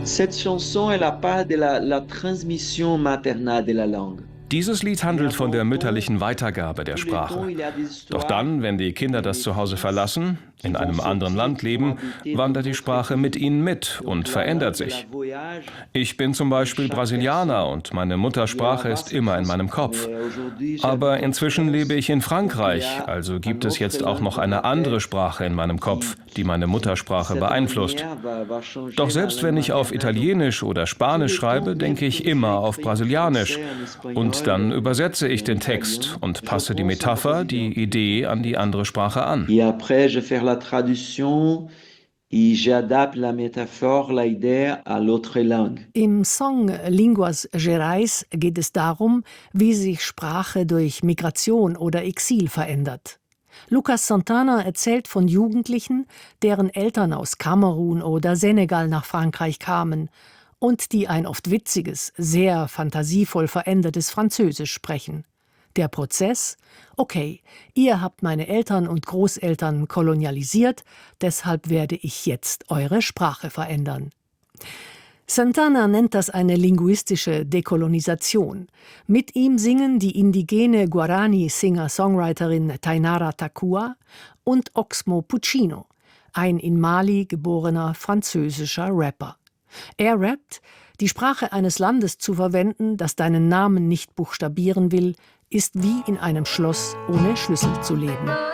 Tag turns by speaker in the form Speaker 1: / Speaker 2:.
Speaker 1: Cette chanson, elle parle de la transmission maternelle de la langue.
Speaker 2: Dieses Lied handelt von der mütterlichen Weitergabe der Sprache. Doch dann, wenn die Kinder das Zuhause verlassen, in einem anderen Land leben, wandert die Sprache mit ihnen mit und verändert sich. Ich bin zum Beispiel Brasilianer und meine Muttersprache ist immer in meinem Kopf. Aber inzwischen lebe ich in Frankreich, also gibt es jetzt auch noch eine andere Sprache in meinem Kopf, die meine Muttersprache beeinflusst. Doch selbst wenn ich auf Italienisch oder Spanisch schreibe, denke ich immer auf Brasilianisch. Und dann übersetze ich den Text und passe die Metapher, die Idee an die andere Sprache an.
Speaker 1: Et après, je fais la traduction et j'adapte la métaphore, l'idée à l'autre langue.
Speaker 3: Im Song Linguas Gerais geht es darum, wie sich Sprache durch Migration oder Exil verändert. Lucas Santana erzählt von Jugendlichen, deren Eltern aus Kamerun oder Senegal nach Frankreich kamen und die ein oft witziges, sehr fantasievoll verändertes Französisch sprechen. Der Prozess? Okay, ihr habt meine Eltern und Großeltern kolonialisiert, deshalb werde ich jetzt eure Sprache verändern. Santana nennt das eine linguistische Dekolonisation. Mit ihm singen die indigene Guarani-Singer-Songwriterin Tainara Takua und Oxmo Puccino, ein in Mali geborener französischer Rapper. Er rappt: Die Sprache eines Landes zu verwenden, das deinen Namen nicht buchstabieren will, ist wie in einem Schloss ohne Schlüssel zu leben.